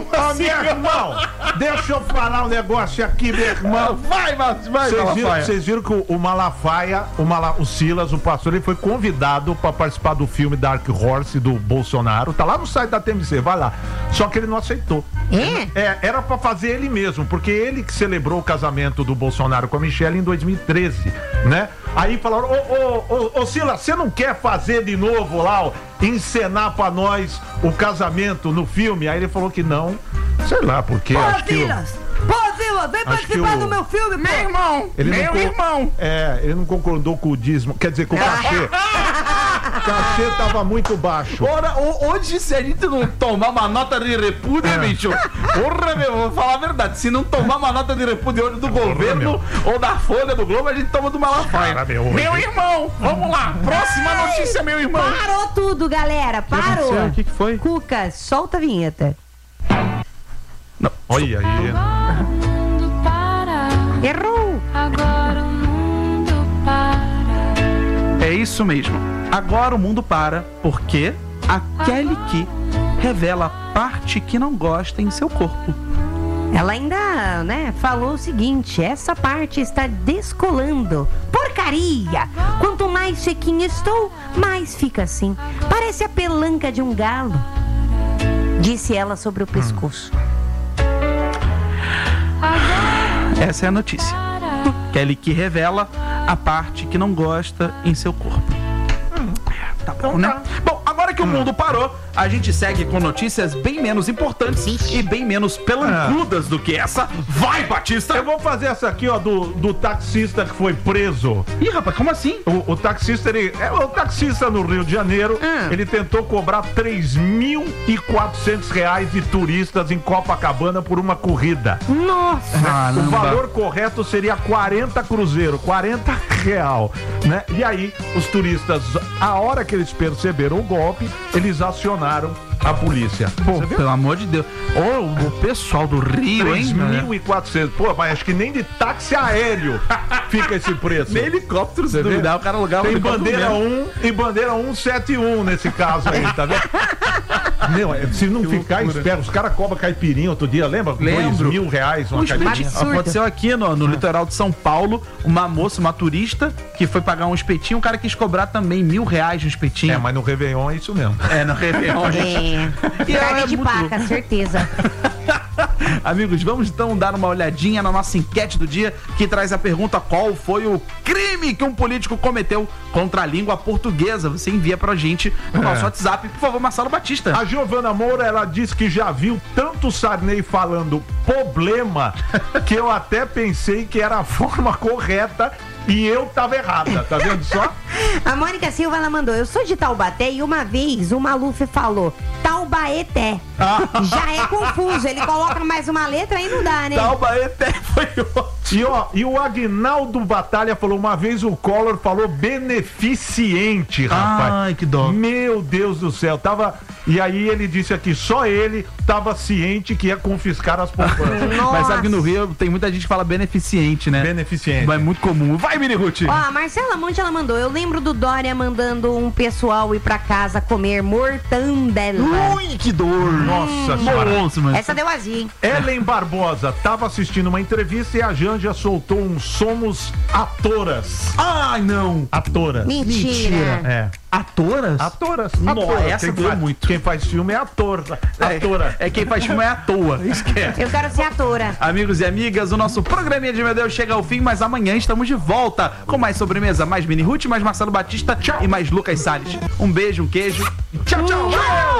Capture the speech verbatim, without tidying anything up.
Como assim, meu irmão? Deixa eu falar um negócio aqui, meu irmão. Vai, vai, vai, Vocês viram, Malafaia. vocês viram que o, o Malafaia, o, Mala, o Silas, o pastor, ele foi convidado para participar do filme Dark Horse do Bolsonaro. Tá lá no site da T M C, vai lá. Só que ele não aceitou. É? É, era para fazer ele mesmo, porque ele que celebrou o casamento do Bolsonaro com a Michelle em dois mil e treze, né? Aí falaram, ô, ô, ô, ô Silas, você não quer fazer de novo lá, ó, encenar pra nós o casamento no filme? Aí ele falou que não, sei lá, porque Pô, acho que... Silas! Pô, Silas, vem participar o- do meu filme, pô! Meu irmão, Ele meu não con- irmão. É, ele não concordou com o dízimo, quer dizer, com o cachê. O cachê tava muito baixo. Ora, o- hoje, se a gente não tomar uma nota de repúdio, É. bicho, porra, meu, vou falar a verdade. Se não tomar uma nota de repúdio hoje do governo ou da Folha do Globo, a gente toma do Malafaia. Cara, meu, Meu hoje- irmão, vamos lá. Próxima notícia, meu irmão. Parou tudo, galera, parou! O que que foi? Cuca, solta a vinheta. Olha aí. Agora o mundo para. Errou! Agora o mundo para. É isso mesmo. Agora o mundo para, porque aquele que revela a parte que não gosta em seu corpo. Ela ainda, né, falou o seguinte: essa parte está descolando. Porcaria! Quanto mais sequinha estou, mais fica assim. Parece a pelanca de um galo. Disse ela sobre o pescoço. Essa é a notícia. Kelly que revela a parte que não gosta em seu corpo. Tá bom, né? Bom, agora que o mundo parou, a gente segue com notícias bem menos importantes e bem menos pelancudas do que essa. Vai, Batista! Eu vou fazer essa aqui, ó, do, do taxista que foi preso. Ih, rapaz, como assim? O, o taxista, ele. É o taxista no Rio de Janeiro. Ah. Ele tentou cobrar três mil e quatrocentos reais de turistas em Copacabana por uma corrida. Nossa! O valor correto seria quarenta cruzeiro, quarenta real, né? E aí, os turistas, a hora que eles perceberam o golpe, eles acionaram a polícia. Pô, Você viu? pelo amor de Deus. Ô, o pessoal do Rio, hein? três mil e quatrocentos. Pô, mas acho que nem de táxi aéreo fica esse preço. Nem helicóptero, se Você vê? duvidar, o cara alugava Tem helicóptero bandeira mesmo. um e bandeira cento e setenta e um nesse caso aí, tá vendo? Meu, é, se não Que ficar loucura. esperto, os caras cobram caipirinha outro dia, lembra? Lembro. Dois mil reais uma Um caipirinha. espetinho. Absurdo. Aconteceu aqui no, no litoral de São Paulo, uma moça, uma turista, que foi pagar um espetinho, o cara quis cobrar também mil reais no espetinho. É, mas no Réveillon é isso mesmo. É, no Réveillon, gente. É. E ela Carne é de muito paca, certeza. Amigos, vamos então dar uma olhadinha na nossa enquete do dia, que traz a pergunta: qual foi o crime que um político cometeu contra a língua portuguesa? Você envia pra gente no É. nosso WhatsApp, por favor, Marcelo Batista. A Giovana Moura, ela disse que já viu tanto o Sarney falando problema que eu até pensei que era a forma correta e eu tava errada, tá vendo só? A Mônica Silva, ela mandou: eu sou de Taubaté e uma vez o Maluf falou Taubaeté. Já é confuso, ele coloca mais uma letra e não dá, né? Taubaeté foi ótimo. E, ó, e o Agnaldo Batalha falou, uma vez o Collor falou beneficiente, rapaz. Ai, que dó. Meu Deus do céu, tava... E aí ele disse aqui, só ele tava ciente que ia confiscar as poupanças. Mas sabe que no Rio tem muita gente que fala beneficiente, né? Beneficiente. É muito comum. Vai, Mini Ruth. Ó, a Marcela Monte, ela mandou: eu lembro do Dória mandando um pessoal ir pra casa comer mortandela. Ui, que dor. Nossa senhora. Nossa, mas... Essa deu azia, hein? Ellen Barbosa tava assistindo uma entrevista e a Janja soltou um somos atoras. Ai, não. Atoras. Mentira. É. Atoras? Atoras. Nossa, Atoras. essa Quem doeu faz- muito. Quem faz filme é ator. Atora. É, é quem faz filme é à toa. Esquece. Eu quero ser atora. Amigos e amigas, o nosso programinha de Meu Deus chega ao fim, mas amanhã estamos de volta com mais sobremesa, mais Mini Ruth, mais Marcelo Batista e mais Lucas Salles. Um beijo, um queijo. Tchau, tchau.